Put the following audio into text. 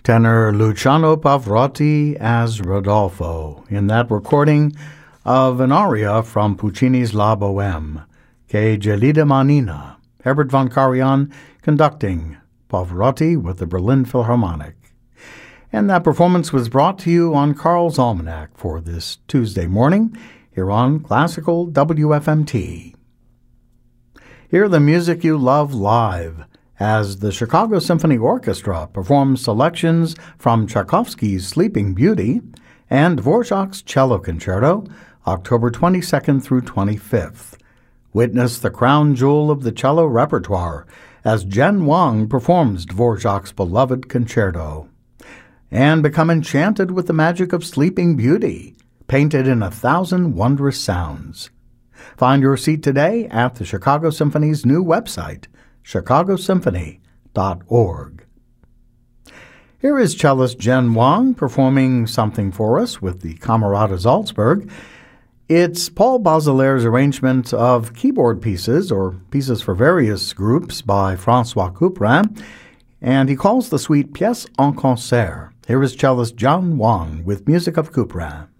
Tenor Luciano Pavarotti as Rodolfo in that recording of an aria from Puccini's La Bohème, Che gelida manina, Herbert von Karajan conducting Pavarotti with the Berlin Philharmonic. And that performance was brought to you on Carl's Almanac for this Tuesday morning here on Classical WFMT. Hear the music you love live as the Chicago Symphony Orchestra performs selections from Tchaikovsky's Sleeping Beauty and Dvorak's Cello Concerto, October 22nd through 25th. Witness the crown jewel of the cello repertoire as Jen Wang performs Dvorak's beloved concerto. And become enchanted with the magic of Sleeping Beauty, painted in 1,000 wondrous sounds. Find your seat today at the Chicago Symphony's new website, chicagosymphony.org. Here is cellist Jen Wang performing something for us with the Camerata Salzburg. It's Paul Baudelaires' arrangement of keyboard pieces, or pieces for various groups, by François Couperin, and he calls the suite Pièce en concert. Here is cellist Jen Wang with music of Couperin.